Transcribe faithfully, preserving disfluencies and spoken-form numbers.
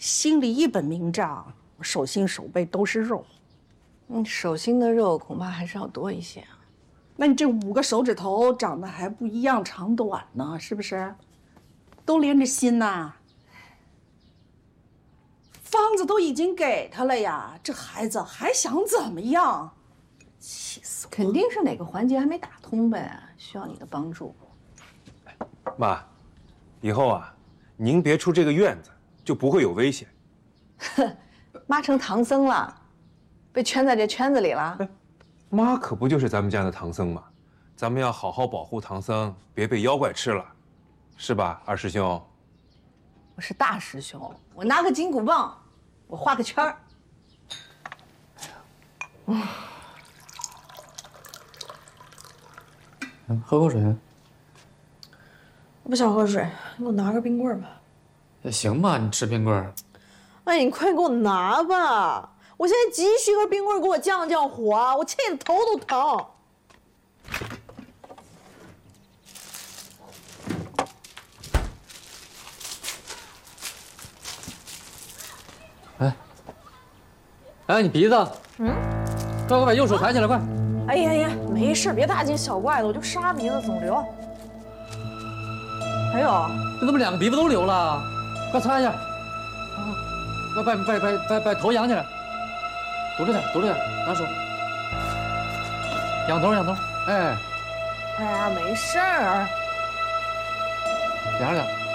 心里一本明账，手心手背都是肉。 嗯，手心的肉恐怕还是要多一些啊。 那你这五个手指头长得还不一样长短呢，是不是？都连着心呐。方子都已经给他了呀，这孩子还想怎么样？气死我！ 肯定是哪个环节还没打通呗，需要你的帮助。 妈，以后啊，您别出这个院子，就不会有危险。 哼，妈成唐僧了，被圈在这圈子里了。 哎，妈可不就是咱们家的唐僧吗？咱们要好好保护唐僧，别被妖怪吃了，是吧，二师兄？ 我是大师兄，我拿个金箍棒，我画个圈儿。 嗯，喝口水。 我不想喝水，你给我拿个冰棍吧。 也行吧，你吃冰棍。 哎，你快给我拿吧！我现在急需根冰棍给我降降火啊！我气得头都疼。 哎，哎，你鼻子，嗯，快快把右手抬起来，快！ 哎呀呀，没事，别大惊小怪的，我就沙鼻子总流。还有， 这怎么两个鼻子都流了？快擦一下！啊，快把把把把把头仰起来，独着点，独着点，拿手，仰头仰头，哎， 哎呀，没事儿。 仰着点。